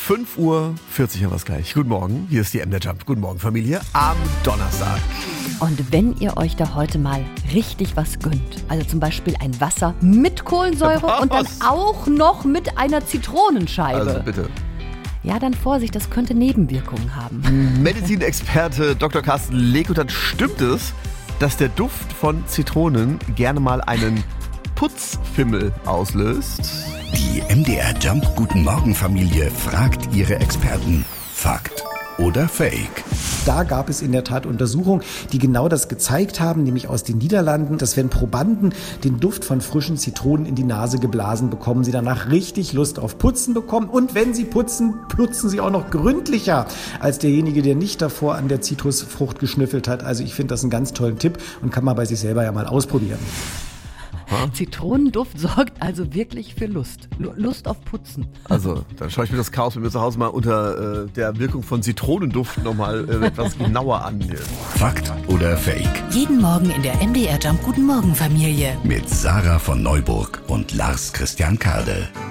5:40 Uhr haben wir es gleich. Guten Morgen, hier ist die MDR Jump. Guten Morgen, Familie, am Donnerstag. Und wenn ihr euch da heute mal richtig was gönnt, also zum Beispiel ein Wasser mit Kohlensäure und dann auch noch mit einer Zitronenscheibe. Also bitte. Ja, dann Vorsicht, das könnte Nebenwirkungen haben. Medizinexperte Dr. Carsten Lekutat, stimmt es, dass der Duft von Zitronen gerne mal einen Putzfimmel auslöst? Die MDR Jump Guten Morgen Familie fragt ihre Experten. Fakt oder Fake? Da gab es in der Tat Untersuchungen, die genau das gezeigt haben, nämlich aus den Niederlanden, dass wenn Probanden den Duft von frischen Zitronen in die Nase geblasen bekommen, sie danach richtig Lust auf Putzen bekommen. Und wenn sie putzen, putzen sie auch noch gründlicher als derjenige, der nicht davor an der Zitrusfrucht geschnüffelt hat. Also ich finde das einen ganz tollen Tipp und kann man bei sich selber ja mal ausprobieren. Zitronenduft sorgt also wirklich für Lust. Lust auf Putzen. Also, dann schaue ich mir das Chaos mit mir zu Hause mal unter der Wirkung von Zitronenduft nochmal etwas genauer an. Fakt oder Fake? Jeden Morgen in der MDR Jump Guten Morgen Familie. Mit Sarah von Neuburg und Lars Christian Kade.